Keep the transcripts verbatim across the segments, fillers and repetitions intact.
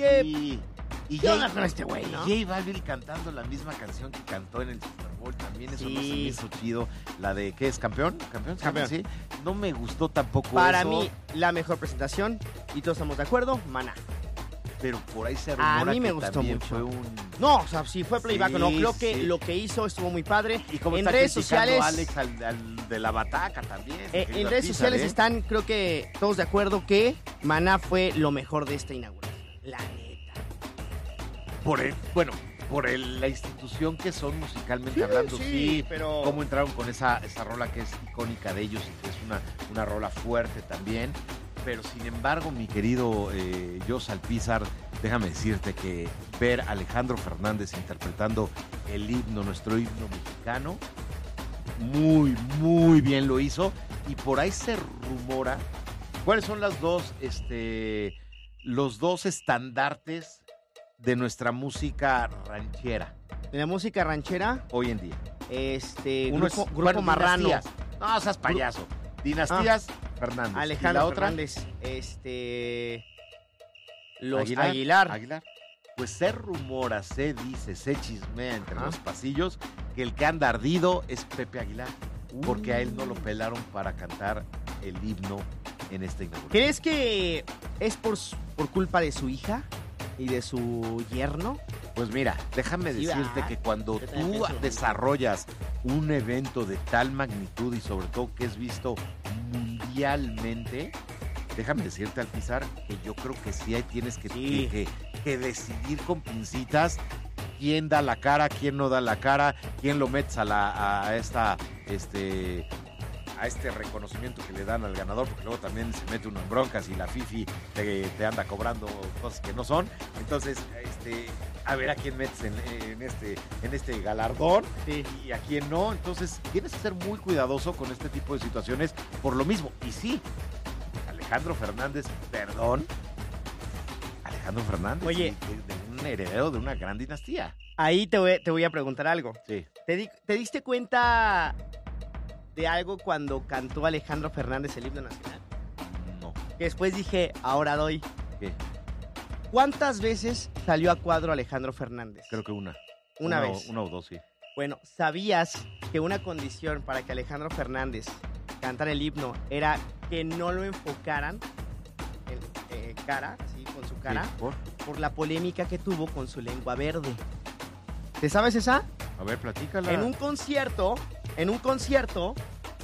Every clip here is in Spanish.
que... Y, y ¿Qué onda J, con este güey, no? J Balvin cantando la misma canción que cantó en el Super Bowl, también eso Sí. no se me hizo chido. La de, ¿qué es? ¿Campeón? ¿Campeón? Campeón. Sí. No me gustó tampoco Para eso. mí, la mejor presentación, y todos estamos de acuerdo, Maná. Pero por ahí se A rumora mí me que gustó también mucho. fue un... No, o sea, si fue playback o no, Sí, creo que sí. lo que hizo estuvo muy padre. Y como en está redes criticando sociales, Alex al, al de la bataca también. mi eh, querido en redes Alpizar, sociales ¿eh? están, creo que todos de acuerdo que Maná fue lo mejor de esta inauguración. La neta. Por el, bueno, por el- la institución que son musicalmente Sí, hablando, sí, sí, pero- cómo entraron con esa, esa rola que es icónica de ellos y que es una, una rola fuerte también. Pero sin embargo, mi querido eh, Jos Alpizar, déjame decirte que ver a Alejandro Fernández interpretando el himno, nuestro himno mexicano, muy, muy bien lo hizo. Y por ahí se rumora, ¿cuáles son las dos, este, los dos estandartes de nuestra música ranchera En la música ranchera, hoy en día? este, Uno grupo, es- grupo bueno, Marrano, Dinastías. No, seas payaso. Dinastías Fernández. Alejandro ¿Y la otra? Fernández, este, los Aguilar. Aguilar. Aguilar. Pues se rumora, se dice, se chismea entre Ajá. los pasillos que el que anda ardido es Pepe Aguilar. Uh. Porque a él no lo pelaron para cantar el himno en esta inauguración. ¿Crees que es por, su- por culpa de su hija y de su yerno? Pues mira, déjame Sí, decirte va. que cuando Yo también tú pienso lo desarrollas un evento de tal magnitud y sobre todo que es visto mundialmente, déjame decirte, Alpizar, que yo creo que sí ahí tienes que, Sí. que, que decidir con pincitas quién da la cara, quién no da la cara, quién lo metes a la a esta este a este reconocimiento que le dan al ganador, porque luego también se mete uno en broncas y la Fifi te, te anda cobrando cosas que no son. Entonces, este, a ver a quién metes en, en este en este galardón Sí. y a quién no. Entonces, tienes que ser muy cuidadoso con este tipo de situaciones por lo mismo. Y sí, Alejandro Fernández, perdón, Alejandro Fernández, Oye. de, de un heredero de una gran dinastía. Ahí te voy, te voy a preguntar algo. Sí. ¿Te, di- te diste cuenta de algo cuando cantó Alejandro Fernández el himno nacional? No. Que después dije, ahora doy. ¿Qué? ¿Cuántas veces salió a cuadro Alejandro Fernández? Creo que una. Una o- vez. Una o dos, sí. Bueno, ¿sabías que una condición para que Alejandro Fernández cantara el himno era que no lo enfocaran en eh, cara, así con su cara, Sí, ¿por? por la polémica que tuvo con su lengua verde? ¿Te sabes esa? A ver, platícala. En un concierto, en un concierto,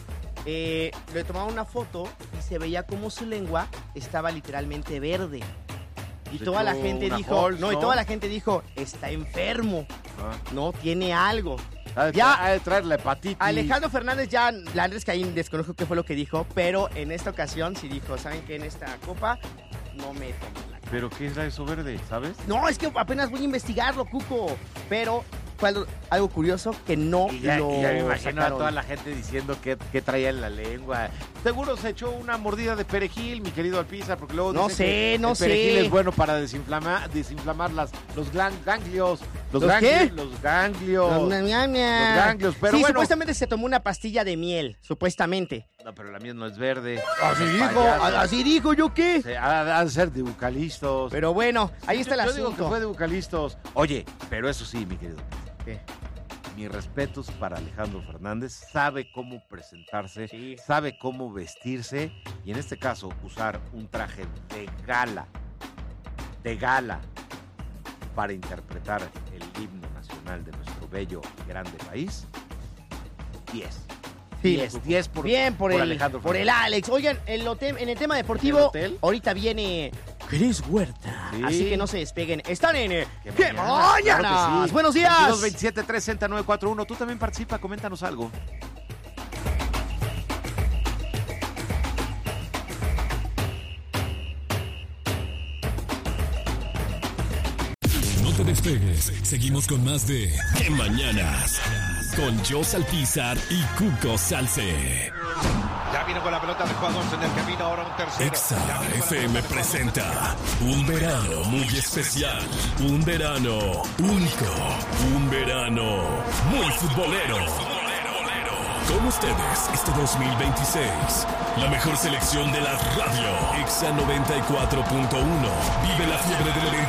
eh, le tomaron una foto y se veía como su lengua estaba literalmente verde. Y Se toda la echó gente una dijo, Halls, no, y ¿no? toda la gente dijo, está enfermo, Ah. no tiene algo. Ha de, Ya- tra- ha de traer la hepatitis. Alejandro Fernández ya, la verdad es que ahí desconozco qué fue lo que dijo, pero en esta ocasión sí dijo, ¿saben qué? En esta copa no me tomen la copa. ¿Pero qué es la eso verde, sabes? No, es que apenas voy a investigarlo, Cuco. Pero fue algo, algo curioso que no Y ya, lo y ya me imagino a sacaron. toda la gente diciendo que, que traía en la lengua. Seguro se echó una mordida de perejil, mi querido Alpizar, porque luego No dicen sé, que no el perejil sé. es bueno para desinflamar, desinflamar las, los glan- ganglios. ¿Los, ¿Los ganglios? qué? Los ganglios. Ñam, ñam, ñam. Los ganglios, pero sí, bueno. supuestamente se tomó una pastilla de miel, supuestamente. No, pero la mía no es verde. Así Es dijo, payaso. así dijo, ¿yo qué? Se- Ha ha de ser de eucalistos. Pero bueno, ahí Sí, está el yo, yo asunto. digo que fue de eucalistos. Oye, pero eso sí, mi querido. ¿Qué? Mis respetos para Alejandro Fernández. Sabe cómo presentarse, Sí. sabe cómo vestirse y en este caso usar un traje de gala, de gala, para interpretar el himno nacional de nuestro bello y grande país. diez. Sí, diez, diez por, Bien por, el, Alejandro por el Fernández. Alex. Oigan, en, lo tem- en el tema ¿En deportivo, el hotel? ahorita viene Cris Huerta. Sí. Así que no se despeguen. Están en eh, ¡Qué ¡Qué mañanas! mañanas! Claro que sí. ¡Buenos días! veintidós veintisiete tres sesenta nueve cuarenta y uno. Tú también participa, coméntanos algo. No te despegues, seguimos con más de ¡Qué mañanas! Con Jos Alpizar y Cuco Salce. Ya viene con la pelota de jugadores en el camino, ahora un tercero. Exa Ya viene con la F M pelota de presenta un verano muy especial, un verano único, un verano muy futbolero. Con ustedes este dos mil veintiséis, la mejor selección de la radio, Exa noventa y cuatro punto uno. Vive la fiebre del evento